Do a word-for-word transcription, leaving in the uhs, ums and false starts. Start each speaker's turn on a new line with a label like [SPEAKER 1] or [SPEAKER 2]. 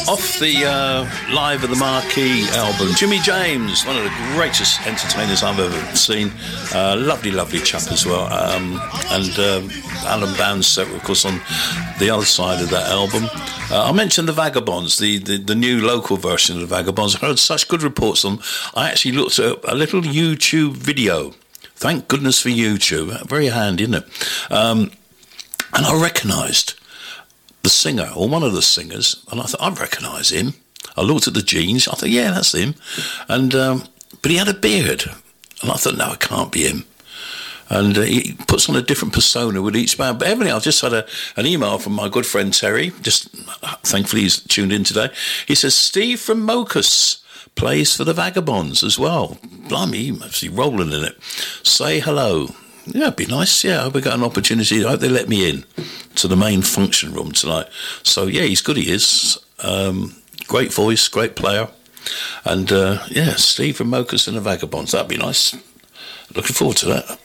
[SPEAKER 1] Off the uh, Live at the Marquee album, Jimmy James, one of the greatest entertainers I've ever seen. Uh, lovely, lovely chap as well. Um, and um, Alan Bownset, of course, on the other side of that album. Uh, I mentioned the Vagabonds, the, the, the new local version of the Vagabonds. I heard such good reports on them. I actually looked at a little YouTube video. Thank goodness for YouTube. Very handy, isn't it? Um, and I recognised the singer, or one of the singers, and I thought, I recognise him. I looked at the jeans, I thought, yeah, that's him. And um, but he had a beard, and I thought, no, it can't be him. And uh, he puts on a different persona with each band. But evidently, I've just had a, an email from my good friend Terry, just thankfully he's tuned in today. He says, Steve from Mocus plays for the Vagabonds as well. Blimey, he must be rolling in it. Say hello. Yeah, it'd be nice. Yeah, I hope we got an opportunity. I hope they let me in to the main function room tonight. So, yeah, he's good, he is. Um, great voice, great player. And, uh, yeah, Steve from Mocus and the Vagabonds. That'd be nice. Looking forward to that.